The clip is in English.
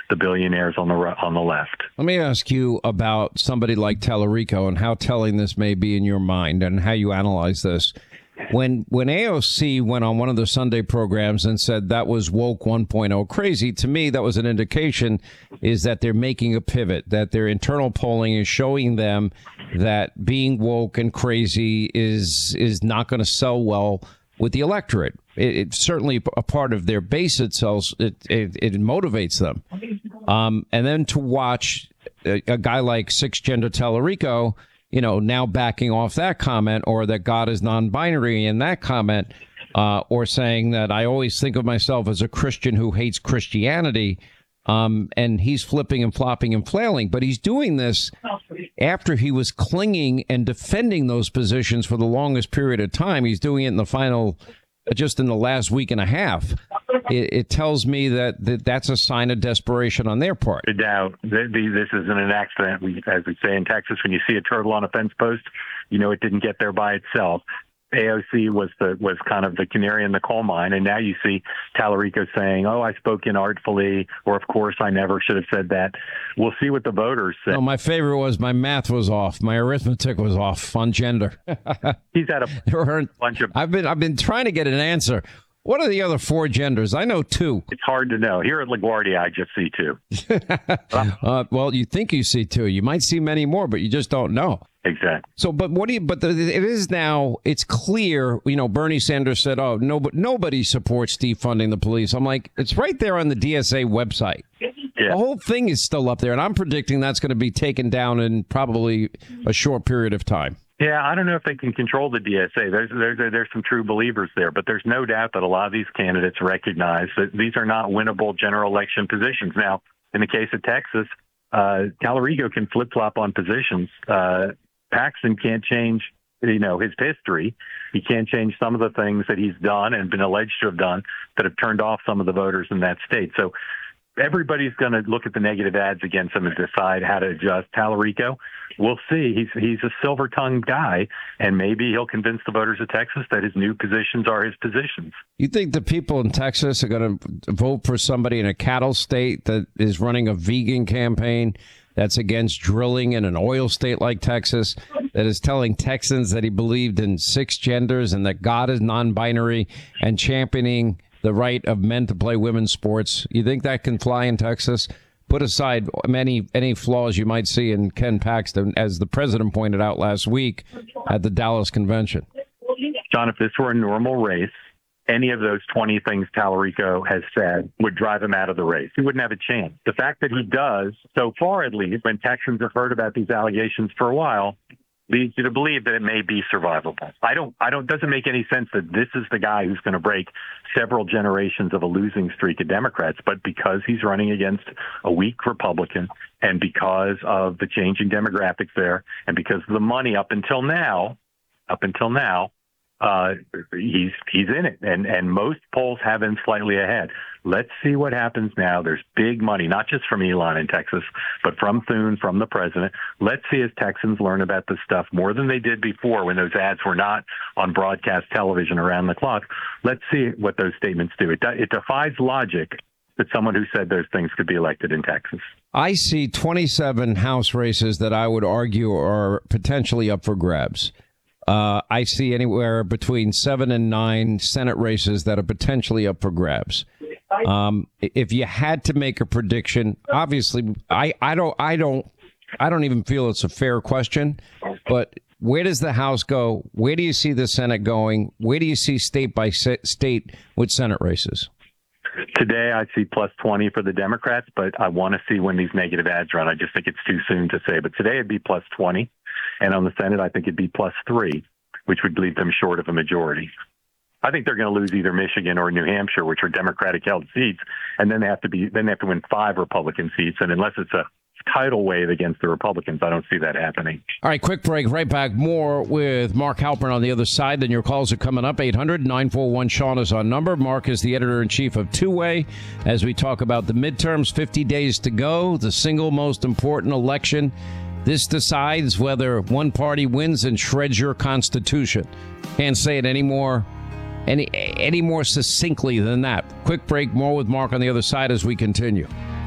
the billionaires on the left. Let me ask you about somebody like Tallarico and how telling this may be in your mind and how you analyze this. When AOC went on one of the Sunday programs and said that was woke 1.0 crazy, to me, that was an indication is that they're making a pivot, that their internal polling is showing them that being woke and crazy is not going to sell well with the electorate. It's certainly a part of their base itself. It motivates them. And then to watch a guy like Six-Gender Tallarico, now backing off that comment, or that God is non-binary in that comment, or saying that I always think of myself as a Christian who hates Christianity, and he's flipping and flopping and flailing. But he's doing this after he was clinging and defending those positions for the longest period of time. He's doing it in the final, just in the last week and a half. It tells me that's a sign of desperation on their part. No doubt. This isn't an accident. As we say in Texas, when you see a turtle on a fence post, it didn't get there by itself. AOC was kind of the canary in the coal mine, and now you see Tallarico saying, "Oh, I spoke inartfully," or "Of course, I never should have said that." We'll see what the voters say. No, my favorite was my math was off, my arithmetic was off on gender. He's had a bunch of. I've been trying to get an answer. What are the other four genders? I know two. It's hard to know. Here at LaGuardia, I just see two. Well, you think you see two. You might see many more, but you just don't know. Exactly. So, but it is now, it's clear, Bernie Sanders said, oh, nobody supports defunding the police. I'm like, it's right there on the DSA website. Yeah. The whole thing is still up there, and I'm predicting that's going to be taken down in probably a short period of time. Yeah, I don't know if they can control the DSA. There's some true believers there, but there's no doubt that a lot of these candidates recognize that these are not winnable general election positions. Now, in the case of Texas, Tallarico can flip-flop on positions. Paxton can't change, his history. He can't change some of the things that he's done and been alleged to have done that have turned off some of the voters in that state. So everybody's going to look at the negative ads against him and decide how to adjust. Tallarico, we'll see. He's a silver-tongued guy, and maybe he'll convince the voters of Texas that his new positions are his positions. You think the people in Texas are going to vote for somebody in a cattle state that is running a vegan campaign that's against drilling in an oil state like Texas, that is telling Texans that he believed in six genders and that God is non-binary and championing the right of men to play women's sports? You think that can fly in Texas? Put aside any flaws you might see in Ken Paxton, as the president pointed out last week at the Dallas convention. John, if this were a normal race, any of those 20 things Tallarico has said would drive him out of the race. He wouldn't have a chance. The fact that he does, so far at least, when Texans have heard about these allegations for a while, leads you to believe that it may be survivable. Doesn't make any sense that this is the guy who's going to break several generations of a losing streak of Democrats, but because he's running against a weak Republican and because of the changing demographics there and because of the money up until now, he's in it, and most polls have him slightly ahead. Let's see what happens now. There's big money, not just from Elon in Texas, but from Thune, from the president. Let's see as Texans learn about this stuff more than they did before when those ads were not on broadcast television around the clock. Let's see what those statements do. It defies logic that someone who said those things could be elected in Texas. I see 27 House races that I would argue are potentially up for grabs. I see anywhere between 7 and 9 Senate races that are potentially up for grabs. If you had to make a prediction, obviously, I don't even feel it's a fair question. But where does the House go? Where do you see the Senate going? Where do you see state by state with Senate races? Today, I see plus 20 for the Democrats, but I want to see when these negative ads run. I just think it's too soon to say. But today it'd be plus 20. And on the Senate, I think it'd be plus 3, which would leave them short of a majority. I think they're going to lose either Michigan or New Hampshire, which are Democratic-held seats, and then they have to win 5 Republican seats. And unless it's a tidal wave against the Republicans, I don't see that happening. All right, quick break. Right back. More with Mark Halpern on the other side. Then your calls are coming up. 800-941-SEAN is our number. Mark is the editor-in-chief of Two-Way as we talk about the midterms. 50 days to go, the single most important election. This decides whether one party wins and shreds your Constitution. Can't say it any more succinctly than that. Quick break. More with Mark on the other side as we continue.